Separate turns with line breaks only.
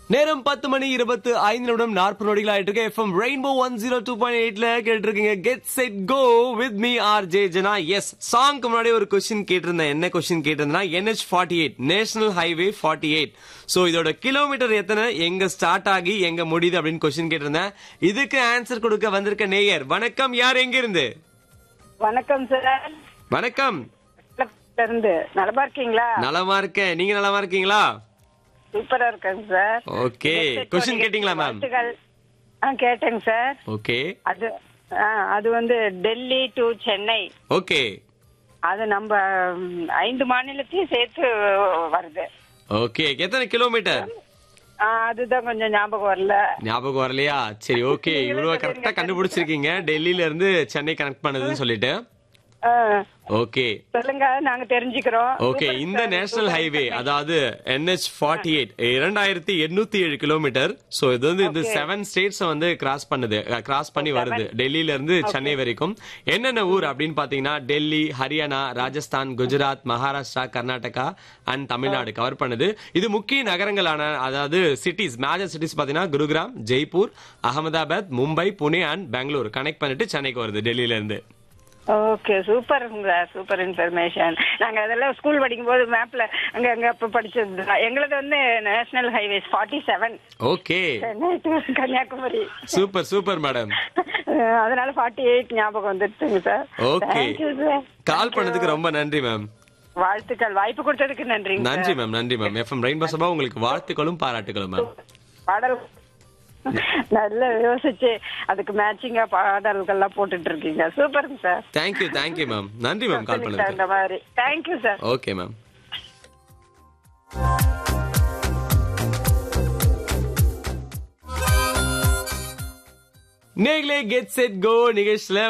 நேரம் 10:25 ஆயிட்டு இருக்கு. எஃப்எம் ரெயின்போ 102.8ல கேட்டு இருக்கீங்க. Get set go with me RJ Jana. S, சாங்க்கு முன்னாடி ஒரு கொஸ்டின் கேட்டிருந்தேன். என்ன question கேட்டிருந்தேன்னா NH48 national highway 48. So இதோட கிலோமீட்டர் எத்தனை, எங்க ஸ்டார்ட் ஆகி எங்க முடியுது அப்படின்னு கொஸ்டின் கேட்டிருந்தேன். இதுக்கு ஆன்சர் கொடுக்க வந்திருக்க நேயர் வணக்கம். யார் எங்க இருந்து?
வணக்கம் சார்.
வணக்கம்.
நலமா இருக்கீங்களா?
நலமா இருக்கேன். நீங்க நலமா இருக்கீங்களா?
சூப்பரா இருக்கேங்க சார்.
ஓகே, கொஸ்டின் கேட்டீங்களா மேம்?
கேட்டேங்க சார்.
ஓகே,
அது வந்து டெல்லி டு சென்னை.
ஓகே,
அது நம்ம 5 மாநிலத்தையும் சேர்த்து வருது.
ஓகே. எத்தனை கிலோமீட்டர்?
அதுதான் கொஞ்சம் ஞாபகம் வரல.
ஞாபகம் வரலையா? சரி, ஓகே. இவ்வளவு கரெக்டா கண்டுபிடிச்சிருக்கீங்க. டெல்லியில இருந்து சென்னை கனெக்ட் பண்ணதுன்னு சொல்லிட்டு. ஓகே,
சொல்லுங்க, நாங்க தெரிஞ்சுக்கிறோம்.
ஓகே. இந்த நேஷனல் ஹைவே அதாவது NH48 2807 கிலோமீட்டர். சோ இது வந்து இந்த 7 ஸ்டேட்ஸ் வந்து கிராஸ் பண்ணி வருது டெல்லியில இருந்து சென்னை வரைக்கும். என்னென்ன ஊர் அப்படின்னு பாத்தீங்கன்னா டெல்லி, ஹரியானா, ராஜஸ்தான், குஜராத், மகாராஷ்டிரா, கர்நாடகா அண்ட் தமிழ்நாடு கவர் பண்ணுது. இது முக்கிய நகரங்களான அதாவது சிட்டிஸ், மேஜர் சிட்டிஸ் பாத்தீங்கன்னா குருகிராம், ஜெய்ப்பூர், அகமதாபாத், மும்பை, புனே அண்ட் பெங்களூர் கனெக்ட் பண்ணிட்டு சென்னைக்கு வருது டெல்லியில இருந்து.
Okay, super super information. நாங்க அதெல்லாம் ஸ்கூல் படிக்கும் போது மேப்ல அங்க அப்ப படிச்சது. எங்களது வந்து national highways 47.
Okay,
Kanyakumari.
Super super madam.
அதனால 48 ஞாபகம் வந்துருச்சுங்க சார்.
ஓகே, கால் பண்ணதுக்கு ரொம்ப நன்றி மேம்.
வாழ்த்துக்கள். வாய்ப்பு கொடுத்ததுக்கு நன்றி.
நன்றி மேம், நன்றி மேம். எஃப்எம் ரெயின்போ சபா உங்களுக்கு வாழ்த்துக்களும் பாராட்டுகளும் மேம்.
பாடல் நல்லா யோசிச்சு அதுக்கு மேட்சிங்கா பாடல்கள்லாம் போட்டுட்டு இருக்கீங்க. சூப்பருங்க சார்.
Thank you ma'am. நன்றி மேம் கால் பண்ணதுக்கு.
அந்த மாதிரி தேங்க்யூ சார்.
Okay ma'am. நேர்களே, கெட் செட் கோ நிகழ்ச்சியில